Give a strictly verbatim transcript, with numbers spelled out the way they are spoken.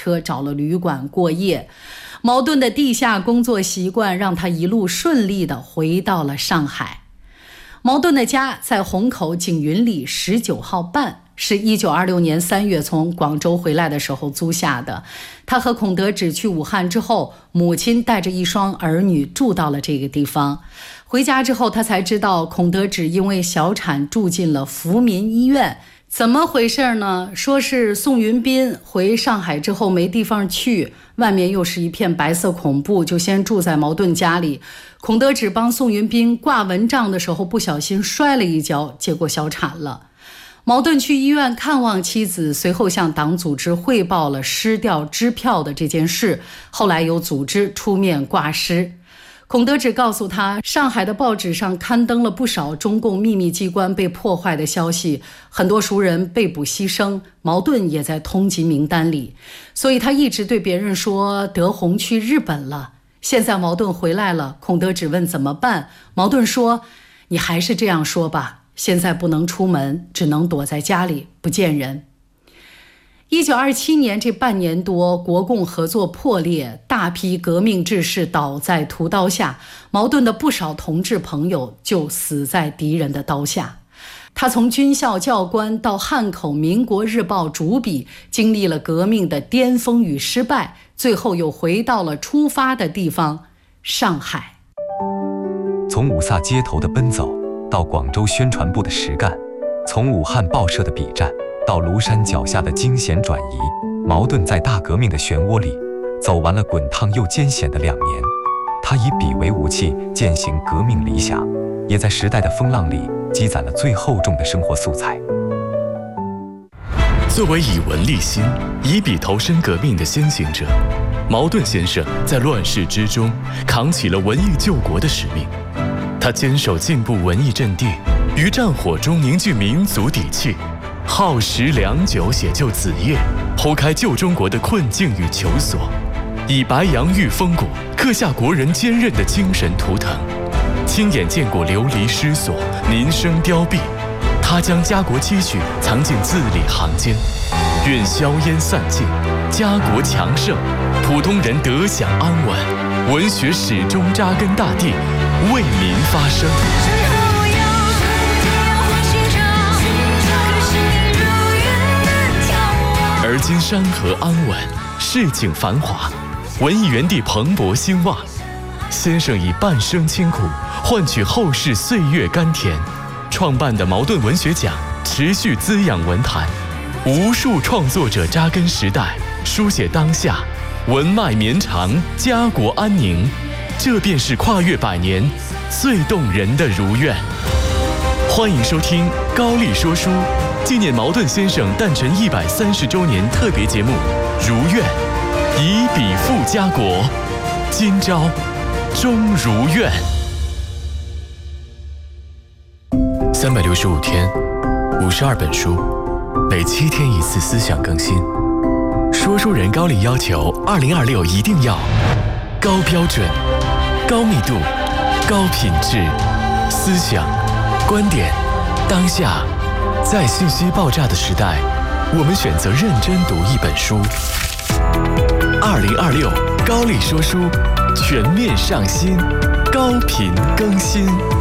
车找了旅馆过夜。茅盾的地下工作习惯让他一路顺利地回到了上海。茅盾的家在虹口景云里十九号半，是一九二六年三月从广州回来的时候租下的。他和孔德芷去武汉之后，母亲带着一双儿女住到了这个地方。回家之后，他才知道孔德芷因为小产住进了福民医院。怎么回事呢？说是宋云斌回上海之后没地方去，外面又是一片白色恐怖，就先住在茅盾家里。孔德芷帮宋云斌挂蚊帐的时候不小心摔了一跤，结果小产了。茅盾去医院看望妻子，随后向党组织汇报了失掉支票的这件事，后来由组织出面挂失。孔德芷告诉他，上海的报纸上刊登了不少中共秘密机关被破坏的消息，很多熟人被捕牺牲，茅盾也在通缉名单里，所以他一直对别人说德宏去日本了。现在茅盾回来了，孔德芷问怎么办，茅盾说，你还是这样说吧，现在不能出门，只能躲在家里不见人。一九二七年这半年多，国共合作破裂，大批革命志士倒在屠刀下，茅盾的不少同志朋友就死在敌人的刀下。他从军校教官到汉口民国日报主笔，经历了革命的巅峰与失败，最后又回到了出发的地方上海。 从五卅街头的奔走到广州宣传部的实干，从武汉报社的笔战到庐山脚下的惊险转移，茅盾在大革命的漩涡里走完了滚烫又艰险的两年。他以笔为武器践行革命理想，也在时代的风浪里积攒了最厚重的生活素材。 作为以文立心、以笔投身革命的先行者，茅盾先生在乱世之中扛起了文艺救国的使命。他坚守进步文艺阵地，于战火中凝聚民族底气，耗时良久写就子业，剖开旧中国的困境与求索，以白杨玉风骨刻下国人坚韧的精神图腾。亲眼见过流离失所、民生凋敝，他将家国期许藏进字里行间。愿硝烟散尽，家国强盛，普通人得享安稳，文学始终扎根大地，为民发声。而今山河安稳，市井繁华，文艺园地蓬勃兴旺。先生以半生清苦换取后世岁月甘甜，创办的茅盾文学奖持续滋养文坛，无数创作者扎根时代，书写当下，文脉绵长，家国安宁。这便是跨越百年最动人的如愿。欢迎收听高丽说书纪念茅盾先生诞辰一百三十周年特别节目《如愿》，以笔复家国，今朝终如愿。三百六十五天，五十二本书，每七天一次思想更新。说书人高丽要求，二零二六一定要高标准、高密度、高品质，思想、观点、当下。在信息爆炸的时代，我们选择认真读一本书。二零二六高丽说书全面上新，高频更新。